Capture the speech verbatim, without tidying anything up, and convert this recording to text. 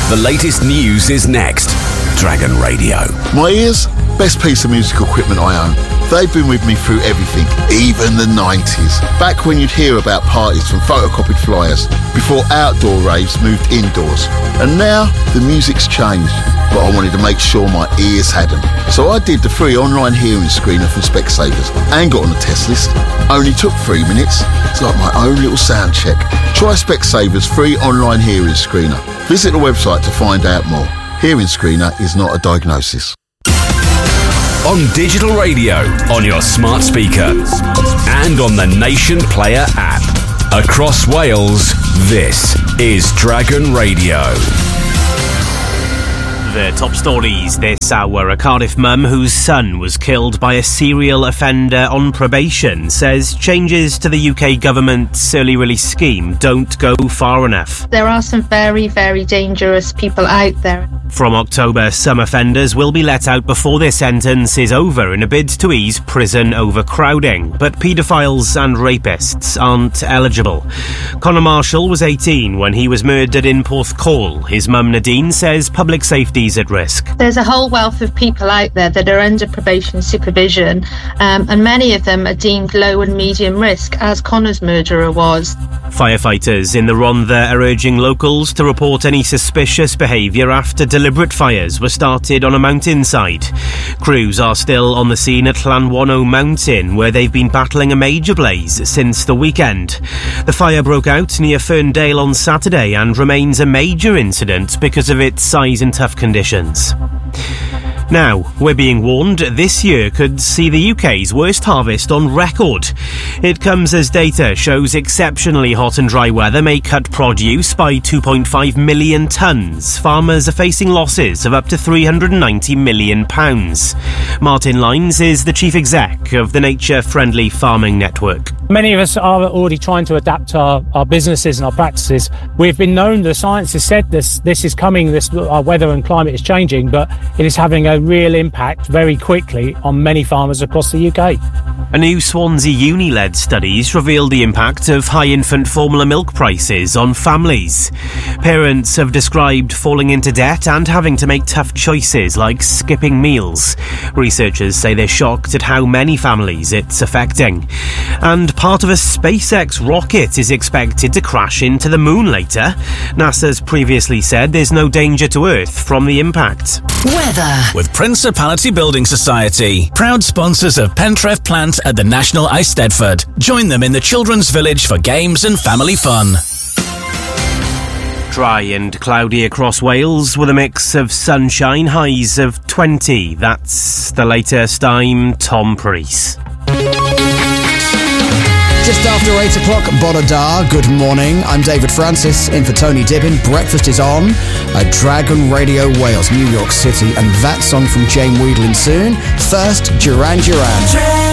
The latest news is next. Dragon Radio. My ears, best piece of musical equipment I own. They've been with me through everything, even the nineties. Back when you'd hear about parties from photocopied flyers, before outdoor raves moved indoors. And now, the music's changed, but I wanted to make sure my ears hadn't. So I did the free online hearing screener from Specsavers and got on the test list. Only took three minutes. It's like my own little sound check. Try Specsavers free online hearing screener. Visit the website to find out more. Hearing screener is not a diagnosis. On digital radio, on your smart speaker, and on the Nation Player app. Across Wales, this is Dragon Radio. The top stories this hour. A Cardiff mum whose son was killed by a serial offender on probation says changes to the U K government's early release scheme don't go far enough. There are some very, very dangerous people out there. From October, some offenders will be let out before their sentence is over in a bid to ease prison overcrowding. But paedophiles and rapists aren't eligible. Conor Marshall was eighteen when he was murdered in Porthcawl. His mum Nadine says public safety at risk. There's a whole wealth of people out there that are under probation supervision, um, and many of them are deemed low and medium risk, as Connor's murderer was. Firefighters in the Rhondda are urging locals to report any suspicious behaviour after deliberate fires were started on a mountainside. Crews are still on the scene at Llanwano Mountain, where they've been battling a major blaze since the weekend. The fire broke out near Ferndale on Saturday and remains a major incident because of its size and tough conditions. Now, we're being warned this year could see the U K's worst harvest on record. It comes as data shows exceptionally hot and dry weather may cut produce by two point five million tonnes. Farmers are facing losses of up to three hundred ninety million pounds. Martin Lines is the chief exec of the Nature Friendly Farming Network. Many of us are already trying to adapt our, our businesses and our practices. We've been known, the science has said this, this is coming, this our weather and climate is changing, but it is having a real impact very quickly on many farmers across the U K. A new Swansea Uni-led studies revealed the impact of high infant formula milk prices on families. Parents have described falling into debt and having to make tough choices like skipping meals. Researchers say they're shocked at how many families it's affecting. And part of a SpaceX rocket is expected to crash into the moon later. NASA's previously said there's no danger to Earth from the impact. Weather. With Principality Building Society, proud sponsors of Pentref Plant at the National Eisteddfod. Join them in the Children's Village for games and family fun. Dry and cloudy across Wales with a mix of sunshine, highs of twenty. That's the latest. I'm Tom Preece. Just after eight o'clock, Bodadar, good morning. I'm David Francis, in for Tony Dibbin. Breakfast is on at Dragon Radio Wales, New York City. And that song from Jane Wiedlin soon. First, Duran Duran.